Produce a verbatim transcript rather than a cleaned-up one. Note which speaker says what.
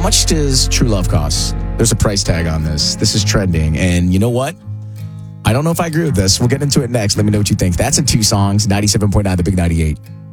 Speaker 1: much does true love cost? There's a price tag on this. This is trending. And you know what? I don't know if I agree with this. We'll get into it next. Let me know what you think. That's in two songs, ninety-seven point nine The Big ninety-eight.